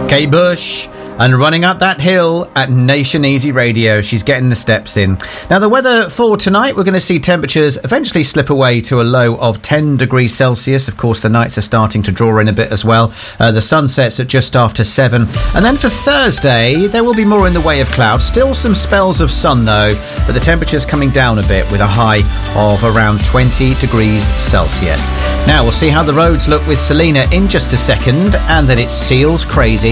Kate Bush. And running up that hill at Nation Easy Radio. She's getting the steps in. Now, the weather for tonight, we're going to see temperatures eventually slip away to a low of 10 degrees Celsius. Of course, the nights are starting to draw in a bit as well. The sun sets at just after 7. And then for Thursday, there will be more in the way of clouds. Still some spells of sun, though, but the temperature's coming down a bit with a high of around 20 degrees Celsius. Now, we'll see how the roads look with Selena in just a second. And then it's Seals Crazy.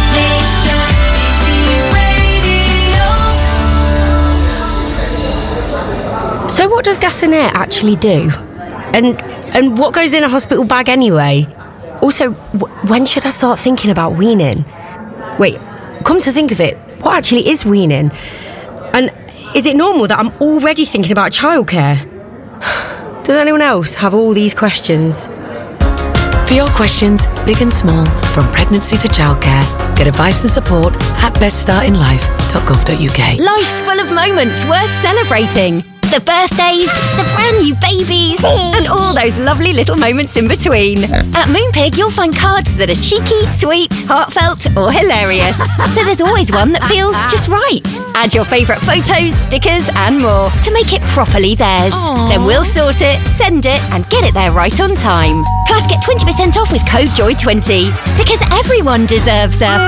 So what does gas and air actually do? And what goes in a hospital bag anyway? Also, when should I start thinking about weaning? Wait, come to think of it, what actually is weaning? And is it normal that I'm already thinking about childcare? Does anyone else have all these questions? For your questions, big and small, from pregnancy to childcare, get advice and support at beststartinlife.gov.uk. Life's full of moments worth celebrating. The birthdays, the brand new babies, and all those lovely little moments in between. At Moonpig, you'll find cards that are cheeky, sweet, heartfelt, or hilarious. So there's always one that feels just right. Add your favourite photos, stickers, and more to make it properly theirs. Aww. Then we'll sort it, send it, and get it there right on time. Plus, get 20% off with code JOY20. Because everyone deserves a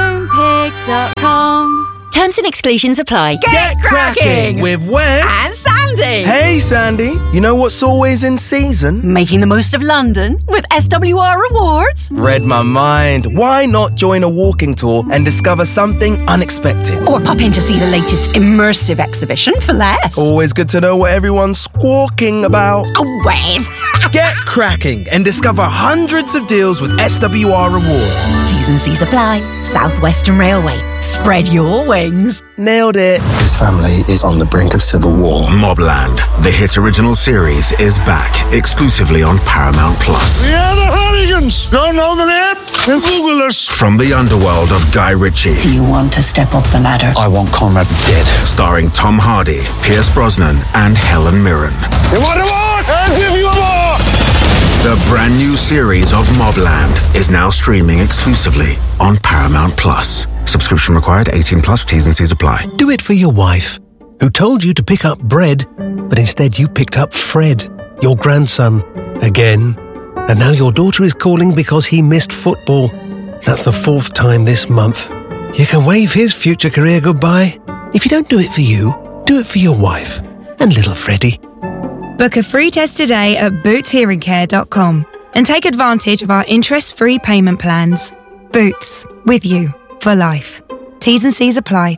Moonpig.com. Terms and exclusions apply. Get cracking with Wes and Sandy. Hey, Sandy. You know what's always in season? Making the most of London with SWR Rewards. Read my mind. Why not join a walking tour and discover something unexpected? Or pop in to see the latest immersive exhibition for less. Always good to know what everyone's squawking about. Oh, Wes. Get cracking and discover hundreds of deals with SWR Rewards. T's and C's apply. South Western Railway. Spread your wings. Nailed it. His family is on the brink of civil war. Mobland, the hit original series, is back exclusively on Paramount Plus. We are the Hooligans. Don't know the name? Then Google us. From the underworld of Guy Ritchie. Do you want to step up the ladder? I want Conrad dead. Starring Tom Hardy, Pierce Brosnan, and Helen Mirren. You want a war? I'll give you a war. The brand new series of Mobland is now streaming exclusively on Paramount Plus. Subscription required, 18 plus, T's and C's apply. Do it for your wife, who told you to pick up bread, but instead you picked up Fred, your grandson, again. And now your daughter is calling because he missed football. That's the 4th time this month. You can wave his future career goodbye. If you don't do it for you, do it for your wife and little Freddie. Book a free test today at bootshearingcare.com and take advantage of our interest-free payment plans. Boots, with you for life. T's and C's apply.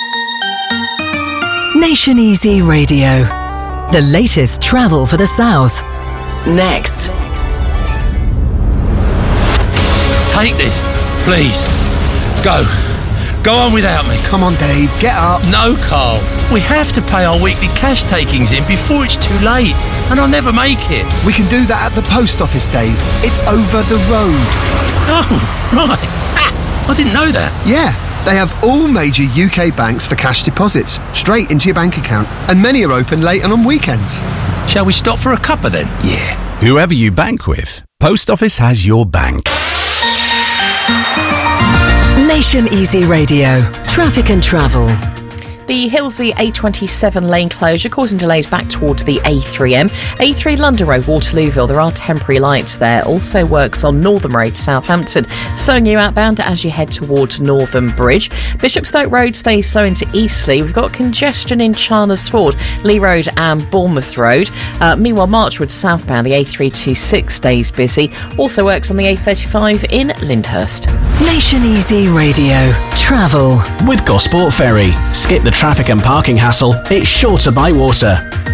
Nation Easy Radio. The latest travel for the South. Next. Take this, please. Go. Go on without me. Come on, Dave, get up. No, Carl. We have to pay our weekly cash takings in before it's too late, and I'll never make it. We can do that at the post office, Dave. It's over the road. Oh, right. I didn't know that. Yeah, they have all major UK banks for cash deposits, straight into your bank account, and many are open late and on weekends. Shall we stop for a cuppa then? Yeah. Whoever you bank with, Post Office has your bank. Nation Easy Radio. Traffic and travel. The Hillsey A27 lane closure causing delays back towards the A3M. A3 London Road, Waterlooville, there are temporary lights there. Also works on Northern Road, Southampton, slowing you outbound as you head towards Northern Bridge. Bishopstoke Road stays slow into Eastleigh. We've got congestion in Chalmers Ford, Lee Road and Bournemouth Road. Meanwhile, Marchwood southbound, the A326 stays busy. Also works on the A35 in Lyndhurst. Nation Easy Radio. Travel. With Gosport Ferry. Skip the traffic and parking hassle. It's shorter by water.